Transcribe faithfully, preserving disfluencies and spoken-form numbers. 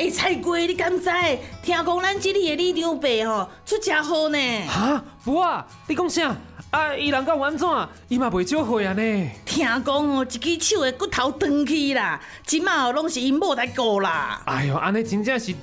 会菜瓜，你敢知？听讲咱这里的李长伯吼出真好呢。 哈，无啊，你讲啥？啊，伊人甲有安怎？伊嘛袂少岁啊呢。 听讲哦，一只手的骨头断去啦，即马哦拢是因某在顾啦。 哎呦，安尼真正是